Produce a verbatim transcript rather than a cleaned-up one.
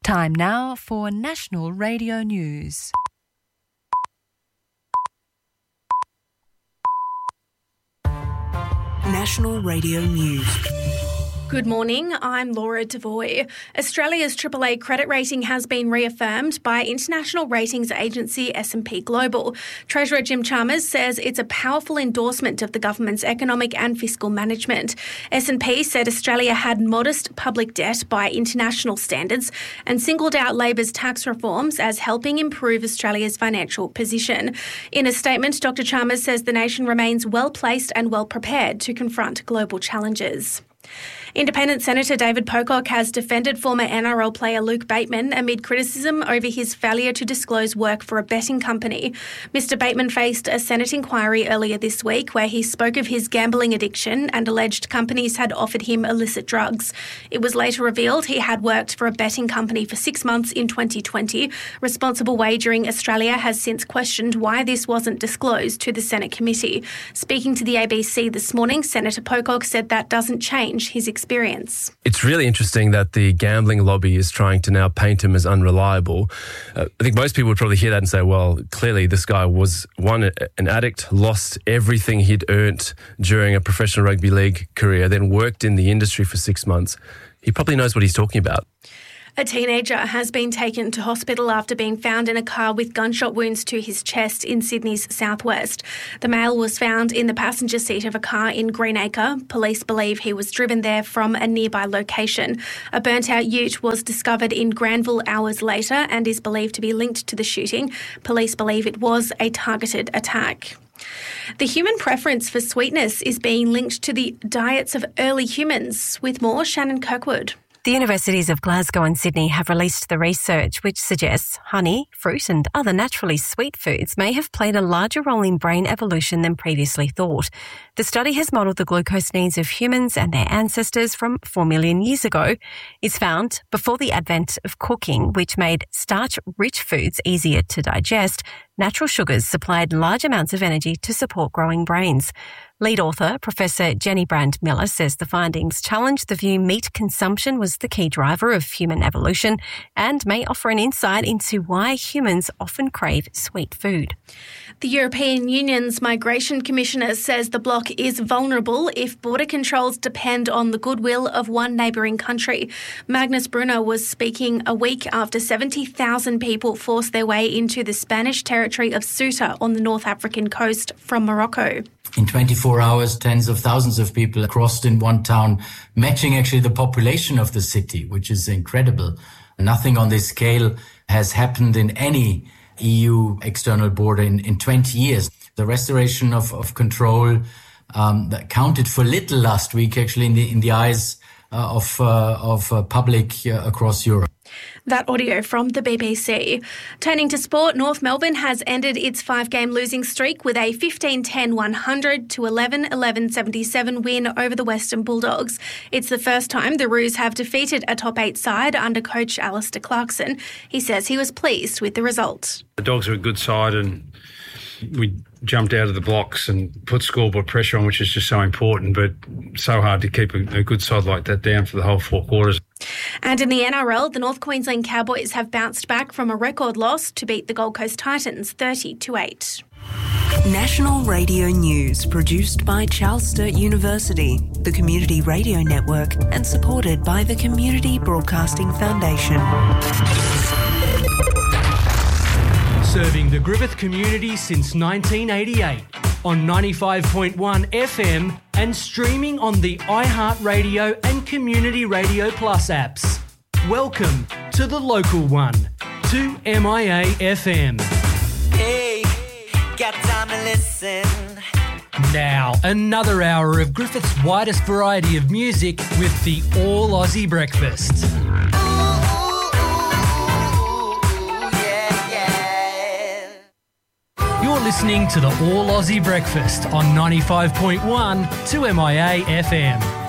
Time now for National Radio News. National Radio News. Good morning, I'm Laura Devoy. Australia's triple A credit rating has been reaffirmed by international ratings agency S and P Global. Treasurer Jim Chalmers says it's a powerful endorsement of the government's economic and fiscal management. S and P said Australia had modest public debt by international standards and singled out Labor's tax reforms as helping improve Australia's financial position. In a statement, Doctor Chalmers says the nation remains well placed and well prepared to confront global challenges. Independent Senator David Pocock has defended former N R L player Luke Bateman amid criticism over his failure to disclose work for a betting company. Mister Bateman faced a Senate inquiry earlier this week where he spoke of his gambling addiction and alleged companies had offered him illicit drugs. It was later revealed he had worked for a betting company for six months in twenty twenty. Responsible Wagering Australia has since questioned why this wasn't disclosed to the Senate committee. Speaking to the A B C this morning, Senator Pocock said that doesn't change his experience. It's really interesting that the gambling lobby is trying to now paint him as unreliable. Uh, I think most people would probably hear that and say, well, clearly this guy was, one, an addict, lost everything he'd earned during a professional rugby league career, then worked in the industry for six months. He probably knows what he's talking about. A teenager has been taken to hospital after being found in a car with gunshot wounds to his chest in Sydney's southwest. The male was found in the passenger seat of a car in Greenacre. Police believe he was driven there from a nearby location. A burnt-out ute was discovered in Granville hours later and is believed to be linked to the shooting. Police believe it was a targeted attack. The human preference for sweetness is being linked to the diets of early humans. With more, Shannon Kirkwood. The universities of Glasgow and Sydney have released the research which suggests honey, fruit and other naturally sweet foods may have played a larger role in brain evolution than previously thought. The study has modelled the glucose needs of humans and their ancestors from four million years ago. It's found before the advent of cooking, which made starch-rich foods easier to digest, natural sugars supplied large amounts of energy to support growing brains. Lead author, Professor Jenny Brand Miller, says the findings challenge the view meat consumption was the key driver of human evolution and may offer an insight into why humans often crave sweet food. The European Union's Migration Commissioner says the bloc is vulnerable if border controls depend on the goodwill of one neighbouring country. Magnus Brunner was speaking a week after seventy thousand people forced their way into the Spanish territory of Ceuta on the North African coast from Morocco. In twenty-four hours, tens of thousands of people crossed in one town, matching actually the population of the city, which is incredible. Nothing on this scale has happened in any E U external border in, in twenty years. The restoration of, of control um, that counted for little last week, actually, in the in the eyes uh, of uh, of uh, public uh, across Europe. That audio from the B B C. Turning to sport, North Melbourne has ended its five-game losing streak with a fifteen ten one hundred to eleven eleven seventy-seven win over the Western Bulldogs. It's the first time the Roos have defeated a top eight side under coach Alistair Clarkson. He says he was pleased with the result. The Dogs are a good side and we jumped out of the blocks and put scoreboard pressure on, which is just so important, but so hard to keep a, a good side like that down for the whole four quarters. And in the N R L, the North Queensland Cowboys have bounced back from a record loss to beat the Gold Coast Titans thirty to eight. National Radio News, produced by Charles Sturt University, the Community Radio Network, and supported by the Community Broadcasting Foundation. Serving the Griffith community since nineteen eighty-eight on ninety-five point one F M and streaming on the iHeartRadio and Community Radio Plus apps. Welcome to the local one, two M I A F M. Hey, got time to listen. Now, another hour of Griffith's widest variety of music with the All Aussie Breakfast. You're listening to the All Aussie Breakfast on ninety-five point one two M I A F M.